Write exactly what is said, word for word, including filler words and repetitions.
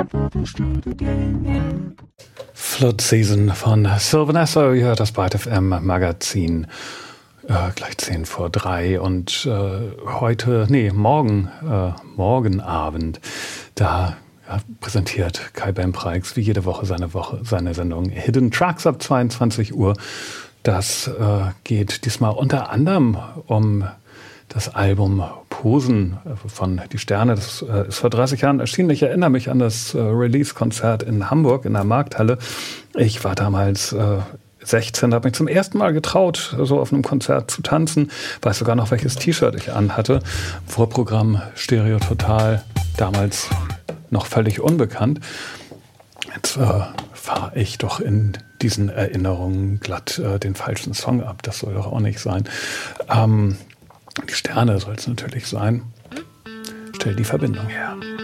Flood Season von Sylvan Esso, ihr hört das Byte F M Magazin, äh, gleich zehn vor drei und äh, heute, nee, morgen, äh, morgen Abend, da ja, präsentiert Kai Bempreix wie jede Woche seine Woche, seine Sendung Hidden Tracks ab zweiundzwanzig Uhr. Das äh, geht diesmal unter anderem um das Album Posen von Die Sterne. Das äh, ist vor dreißig Jahren erschienen. Ich erinnere mich an das äh, Release-Konzert in Hamburg in der Markthalle. Ich war damals äh, sechzehn, habe mich zum ersten Mal getraut, so auf einem Konzert zu tanzen. Weiß sogar noch, welches T-Shirt ich anhatte. Vorprogramm Stereo Total, damals noch völlig unbekannt. Jetzt äh, fahre ich doch in diesen Erinnerungen glatt äh, den falschen Song ab. Das soll doch auch nicht sein. Ähm, Die Sterne soll es natürlich sein. Stell die Verbindung her.